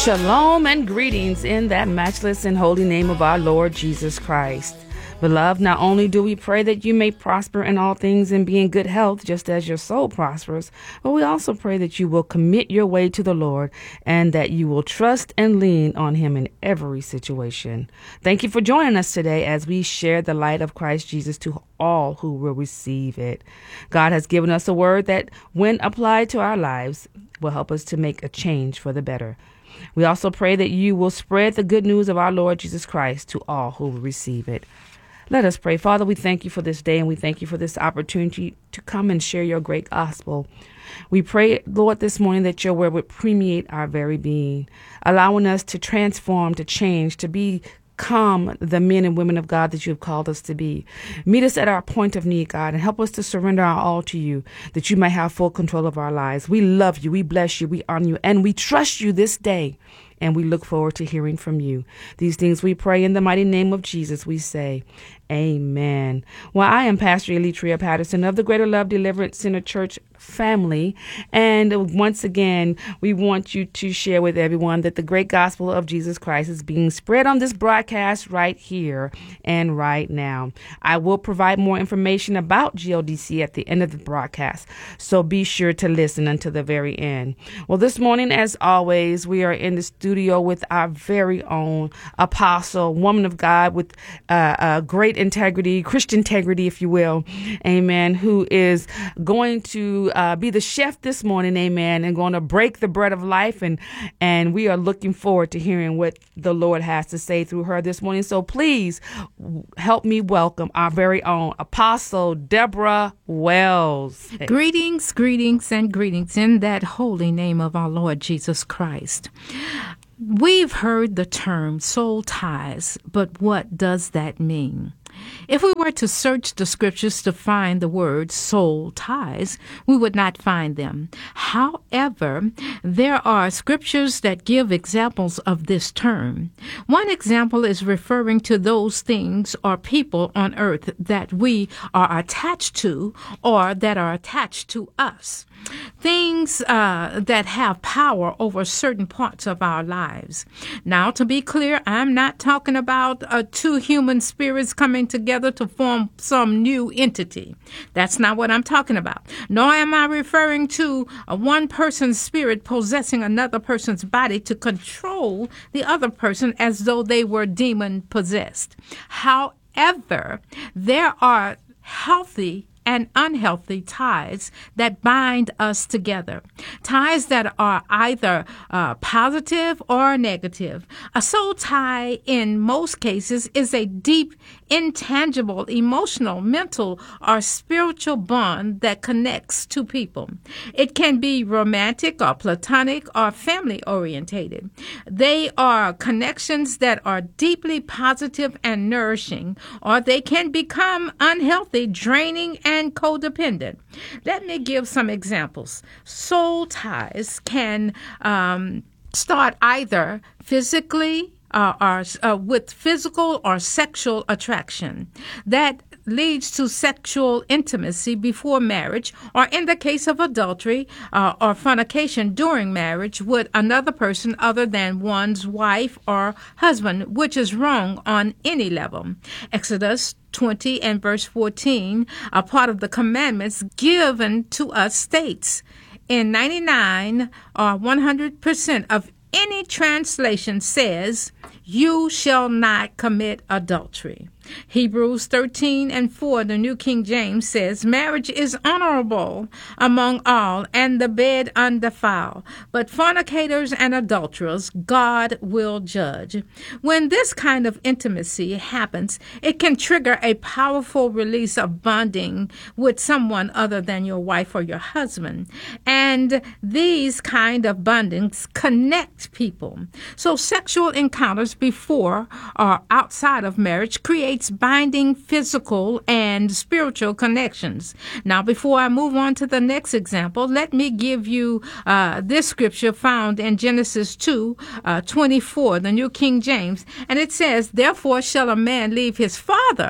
Shalom and greetings in that matchless and holy name of our Lord Jesus Christ. Beloved, not only do we pray that you may prosper in all things and be in good health, just as your soul prospers, but we also pray that you will commit your way to the Lord and that you will trust and lean on him in every situation. Thank you for joining us today as we share the light of Christ Jesus to all who will receive it. God has given us a word that, when applied to our lives, will help us to make a change for the better. We also pray that you will spread the good news of our Lord Jesus Christ to all who will receive it. Let us pray. Father, we thank you for this day and we thank you for this opportunity to come and share your great gospel. We pray, Lord, this morning that your word would permeate our very being, allowing us to transform, to change, to become the men and women of God that you have called us to be. Meet us at our point of need, God, and help us to surrender our all to you, that you might have full control of our lives. We love you, we bless you, we honor you, and we trust you this day. And we look forward to hearing from you. These things we pray in the mighty name of Jesus, we say, amen. Well, I am Pastor Elitria Patterson of the Greater Love Deliverance Center Church family. And once again, we want you to share with everyone that the great gospel of Jesus Christ is being spread on this broadcast right here and right now. I will provide more information about GLDC at the end of the broadcast, so be sure to listen until the very end. Well, this morning, as always, we are in the studio with our very own apostle, woman of God with great integrity, Christian integrity, if you will, amen, who is going to be the chef this morning, amen, and going to break the bread of life. And we are looking forward to hearing what the Lord has to say through her this morning. So please help me welcome our very own Apostle Deborah Wells. Greetings, greetings, and greetings in that holy name of our Lord Jesus Christ. We've heard the term soul ties, but what does that mean? If we were to search the scriptures to find the word soul ties, we would not find them. However, there are scriptures that give examples of this term. One example is referring to those things or people on earth that we are attached to or that are attached to us. Things that have power over certain parts of our lives. Now, to be clear, I'm not talking about two human spirits coming together to form some new entity. That's not what I'm talking about. Nor am I referring to one person's spirit possessing another person's body to control the other person as though they were demon possessed. However, there are healthy and unhealthy ties that bind us together. Ties that are either positive or negative. A soul tie, in most cases, is a deep, intangible, emotional, mental, or spiritual bond that connects two people. It can be romantic or platonic or family-orientated. They are connections that are deeply positive and nourishing, or they can become unhealthy, draining, and codependent. Let me give some examples. Soul ties can start either physically or with physical or sexual attraction. That leads to sexual intimacy before marriage, or in the case of adultery or fornication during marriage with another person other than one's wife or husband, which is wrong on any level. Exodus 20 and verse 14, a part of the commandments given to us states, in 99 or 100% of any translation says, "You shall not commit adultery." Hebrews 13 and 4, the New King James says, "Marriage is honorable among all, and the bed undefiled. But fornicators and adulterers God will judge." When this kind of intimacy happens, it can trigger a powerful release of bonding with someone other than your wife or your husband. And these kind of bondings connect people. So sexual encounters before or outside of marriage creates binding physical and spiritual connections. Now, before I move on to the next example, let me give you this scripture found in Genesis 2:24, the New King James, and it says, "Therefore shall a man leave his father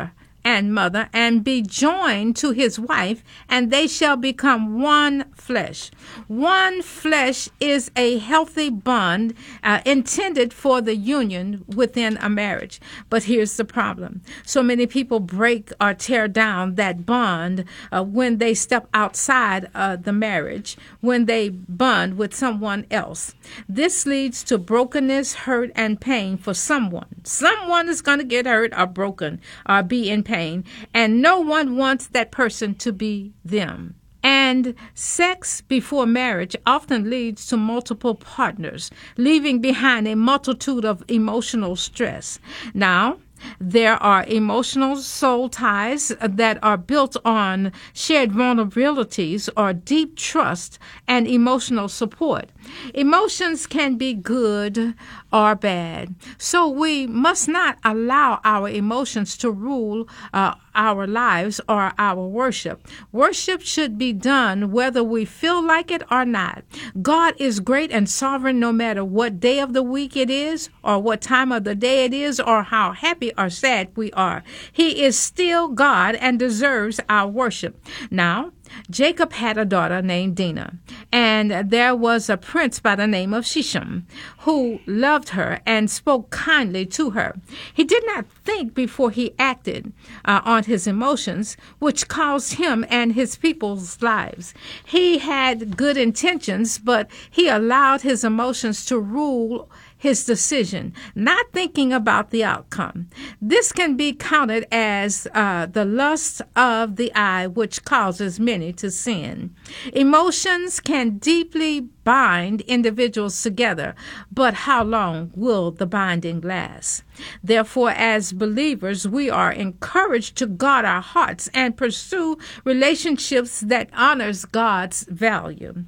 and mother, and be joined to his wife, and they shall become one flesh. One flesh is a healthy bond intended for the union within a marriage. But here's the problem. So many people break or tear down that bond when they step outside the marriage, when they bond with someone else. This leads to brokenness, hurt, and pain for someone. Someone is going to get hurt or broken or be in pain, and no one wants that person to be them. And sex before marriage often leads to multiple partners, leaving behind a multitude of emotional stress. Now, there are emotional soul ties that are built on shared vulnerabilities or deep trust and emotional support. Emotions can be good or bad, so we must not allow our emotions to rule our lives or our worship. Worship should be done whether we feel like it or not. God is great and sovereign no matter what day of the week it is, or what time of the day it is, or how happy or sad we are. He is still God and deserves our worship. Now, Jacob had a daughter named Dinah, and there was a prince by the name of Shechem who loved her and spoke kindly to her. He did not think before he acted on his emotions, which caused him and his people's lives. He had good intentions, but he allowed his emotions to rule his decision, not thinking about the outcome. This can be counted as the lust of the eye, which causes many to sin. Emotions can deeply bind individuals together, but how long will the binding last? Therefore, as believers, we are encouraged to guard our hearts and pursue relationships that honors God's value.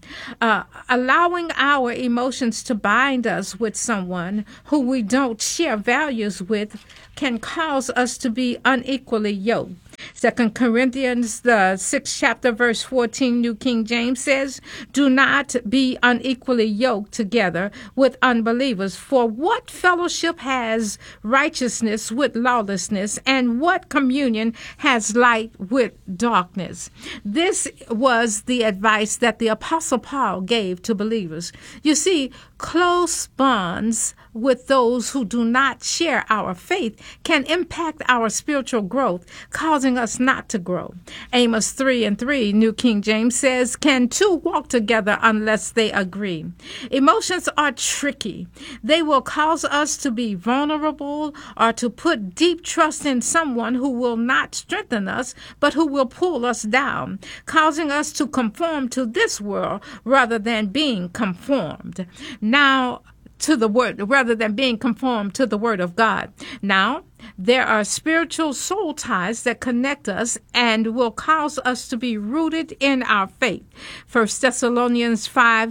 Allowing our emotions to bind us with someone who we don't share values with can cause us to be unequally yoked. 2 Corinthians, the 6th chapter, verse 14, New King James says, "Do not be unequally yoked together with unbelievers. For what fellowship has righteousness with lawlessness, and what communion has light with darkness?" This was the advice that the Apostle Paul gave to believers. You see, close bonds with those who do not share our faith can impact our spiritual growth, causing us not to grow. Amos 3:3, New King James says, "Can two walk together unless they agree?" Emotions are tricky. They will cause us to be vulnerable or to put deep trust in someone who will not strengthen us, but who will pull us down, causing us to conform to this world rather than being conformed. Now, to the word, rather than being conformed to the word of God. Now, there are spiritual soul ties that connect us and will cause us to be rooted in our faith. 1 Thessalonians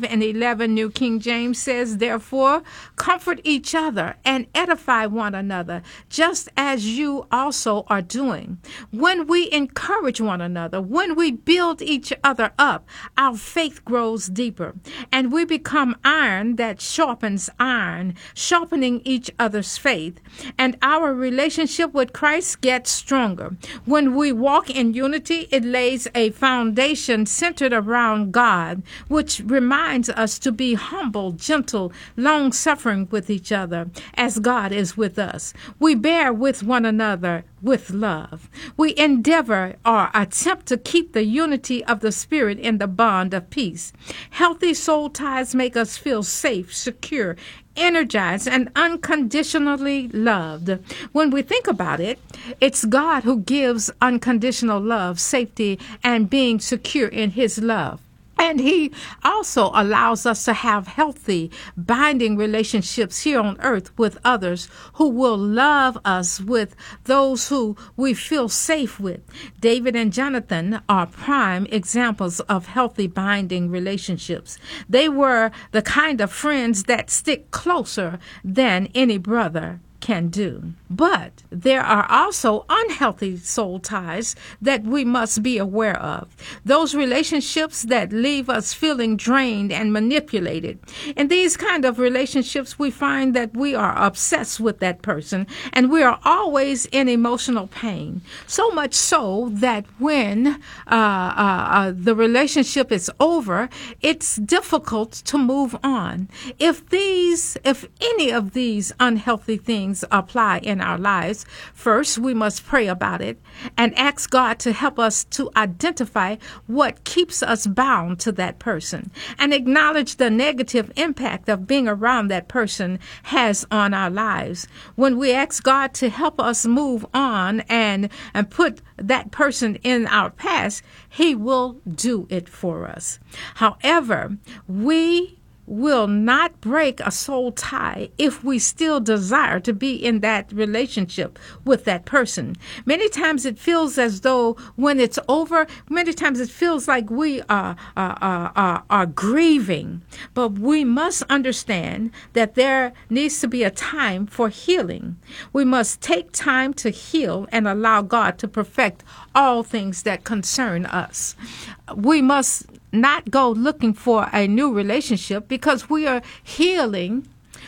5:11, New King James says, "Therefore, comfort each other and edify one another, just as you also are doing." When we encourage one another, when we build each other up, our faith grows deeper, and we become iron that sharpens iron, sharpening each other's faith, and our relationship with Christ gets stronger. When we walk in unity, it lays a foundation centered around God, which reminds us to be humble, gentle, long-suffering with each other, as God is with us. We bear with one another with love. We endeavor or attempt to keep the unity of the Spirit in the bond of peace. Healthy soul ties make us feel safe, secure, energized, and unconditionally loved. When we think about it, it's God who gives unconditional love, safety, and being secure in His love. And He also allows us to have healthy, binding relationships here on earth with others who will love us, with those who we feel safe with. David and Jonathan are prime examples of healthy, binding relationships. They were the kind of friends that stick closer than any brother can do. But there are also unhealthy soul ties that we must be aware of. Those relationships that leave us feeling drained and manipulated. In these kind of relationships, we find that we are obsessed with that person and we are always in emotional pain. So much so that when the relationship is over, it's difficult to move on. If any of these unhealthy things apply in our lives, first we must pray about it and ask God to help us to identify what keeps us bound to that person and acknowledge the negative impact of being around that person has on our lives. When we ask God to help us move on and put that person in our past, He will do it for us. However, we will not break a soul tie if we still desire to be in that relationship with that person. Many times it feels as though when it's over, many times it feels like we are grieving. But we must understand that there needs to be a time for healing. We must take time to heal and allow God to perfect all things that concern us. We must not go looking for a new relationship because we are healing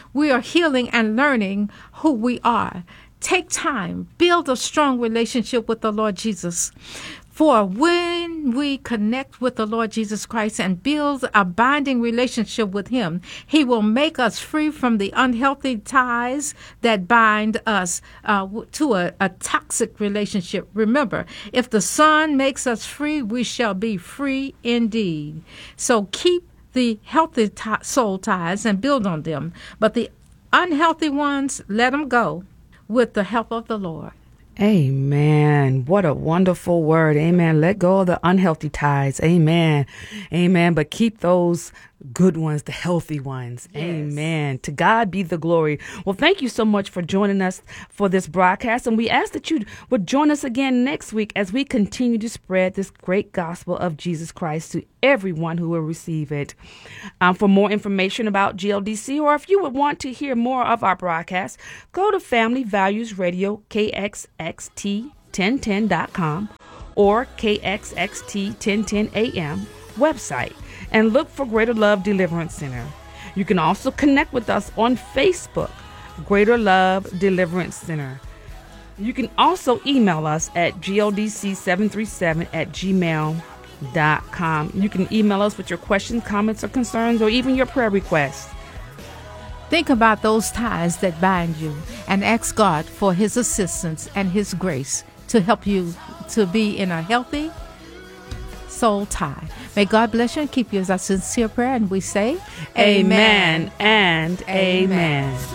and learning who we are. Take time, build a strong relationship with the Lord Jesus. For when we connect with the Lord Jesus Christ and build a binding relationship with Him, He will make us free from the unhealthy ties that bind us to a toxic relationship. Remember, if the Son makes us free, we shall be free indeed. So keep the healthy soul ties and build on them. But the unhealthy ones, let them go with the help of the Lord. Amen. What a wonderful word. Amen. Let go of the unhealthy ties. Amen. Amen. But keep those good ones, the healthy ones. Yes. Amen. To God be the glory. Well, thank you so much for joining us for this broadcast. And we ask that you would join us again next week as we continue to spread this great gospel of Jesus Christ to everyone who will receive it. For more information about GLDC, or if you would want to hear more of our broadcast, go to Family Values Radio, KXXT1010.com or KXXT 1010 AM website, and look for Greater Love Deliverance Center. You can also connect with us on Facebook, Greater Love Deliverance Center. You can also email us at gldc737@gmail.com. You can email us with your questions, comments, or concerns, or even your prayer requests. Think about those ties that bind you and ask God for His assistance and His grace to help you to be in a healthy soul tie. May God bless you and keep you, as our sincere prayer, and we say amen and amen.